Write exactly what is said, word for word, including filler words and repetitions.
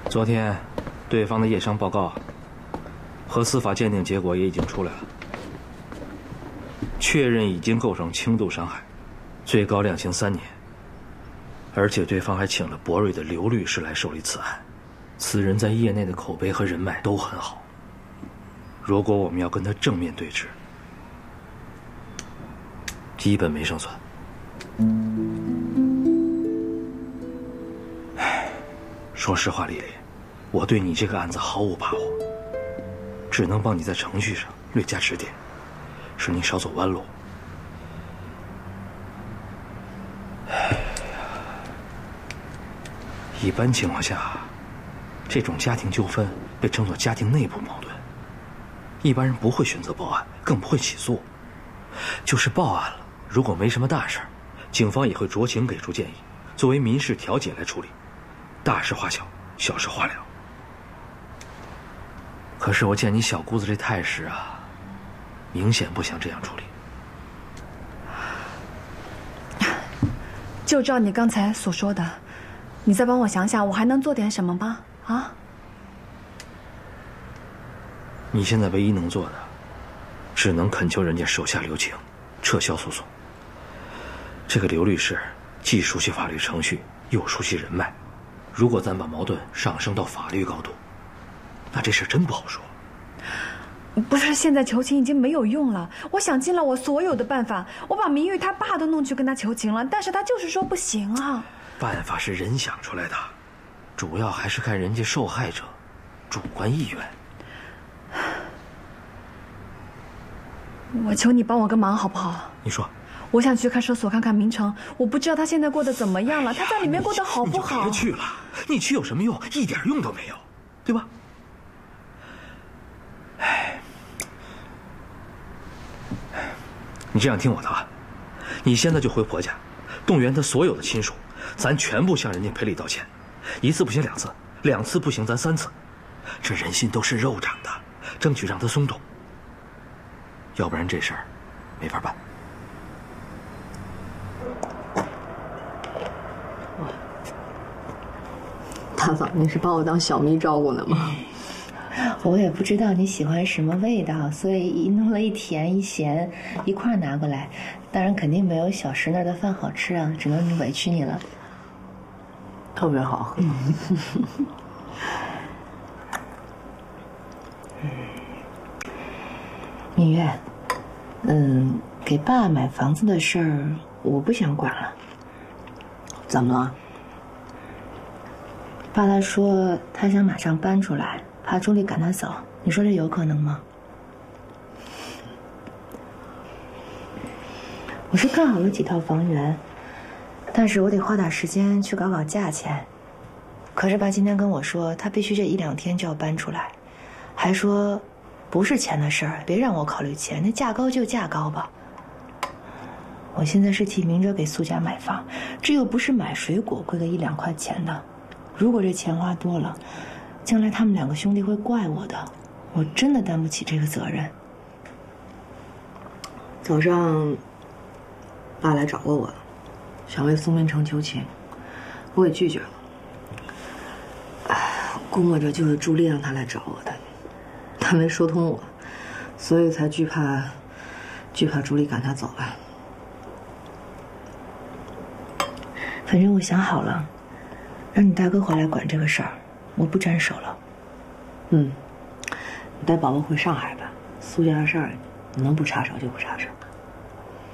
昨天，对方的验伤报告和司法鉴定结果也已经出来了，确认已经构成轻度伤害，最高量刑三年。而且对方还请了博瑞的刘律师来受理此案，此人在业内的口碑和人脉都很好。如果我们要跟他正面对峙，基本没胜算。唉，说实话，丽丽，我对你这个案子毫无把握，只能帮你在程序上略加指点，使你少走弯路。一般情况下，这种家庭纠纷被称作家庭内部矛盾，一般人不会选择报案，更不会起诉。就是报案了，如果没什么大事，警方也会酌情给出建议，作为民事调解来处理，大事化小，小事化了。可是我见你小姑子这态势啊，明显不想这样处理。 就照你刚才所说的，你再帮我想想，我还能做点什么吗？啊？ 你现在唯一能做的，只能恳求人家手下留情，撤销诉讼。这个刘律师既熟悉法律程序，又熟悉人脉，如果咱把矛盾上升到法律高度，那这事真不好说。 不是，现在求情已经没有用了。我想尽了我所有的办法，我把明玉他爸都弄去跟他求情了，但是他就是说不行啊。 办法是人想出来的，主要还是看人家受害者主观意愿。 我求你帮我个忙好不好？ 你说。 我想去看守所看看明成，我不知道他现在过得怎么样了，他在里面过得好不好？ 你就别去了，你去有什么用？一点用都没有，对吧？哎，你这样听我的啊，你现在就回婆家，动员他所有的亲属，咱全部向人家赔礼道歉，一次不行两次，两次不行咱三次，这人心都是肉长的，争取让他松动，要不然这事儿没法办。 大嫂，你是把我当小蜜照顾呢吗？ 我也不知道你喜欢什么味道，所以一弄了一甜一咸一块拿过来。当然肯定没有小石那儿的饭好吃啊，只能委屈你了。 特别好喝。 明月，嗯，给爸买房子的事儿我不想管了。 怎么了？ 爸他说他想马上搬出来，怕朱莉赶他走，你说这有可能吗？我是看好了几套房源，但是我得花点时间去搞搞价钱。可是爸今天跟我说，他必须这一两天就要搬出来，还说不是钱的事儿，别让我考虑钱，那价高就价高吧。我现在是替明哲给苏家买房，这又不是买水果贵个一两块钱的。如果这钱花多了，将来他们两个兄弟会怪我的，我真的担不起这个责任。 早上，爸来找过我，想为苏明成求情，我也拒绝了。哎，估摸着就是朱莉让他来找我的，他没说通我，所以才惧怕，惧怕朱莉赶他走吧。 反正我想好了，让你大哥回来管这个事儿，我不沾手了。 嗯，你带宝宝回上海吧，苏家的事儿，你能不插手就不插手。